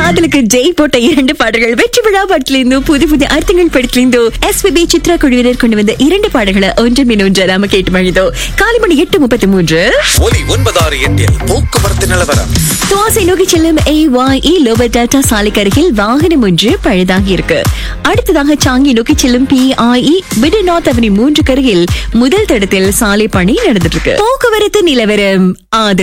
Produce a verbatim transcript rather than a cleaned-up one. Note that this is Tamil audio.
காதலுக்கு ஜெய் போட்ட இரண்டு பாடல்கள் வெற்றி விழா படத்திலிருந்து புது புது அர்த்தங்கள் படத்திலிருந்து எஸ்பிபி சித்ரா குழுவினர் கொண்டு வந்த இரண்டு பாடல்களை ஒன்று மீன் ஒன்று நாம கேட்டு மழிதோ. காலை மணி எட்டு முப்பத்தி மூன்று ஒலி ஒன்பதாறு எட்டில் போக்குவரத்து நிலவரம். துவாசை நோக்கி செல்லும் ஏ ஒய் இ லோபர் டாடா சாலைக்கு அருகில் வாகனம் ஒன்று பழுதாகி இருக்கு. அடுத்ததாக சாங்கி நோக்கி செல்லும் பி ஐ இ பிடி நார்த் அவனி மூன்று கருகில் முதல் தடத்தில் சாலை பணி நடந்துட்டு இருக்கு. போக்குவரத்து நிலவரம் ஆதரவு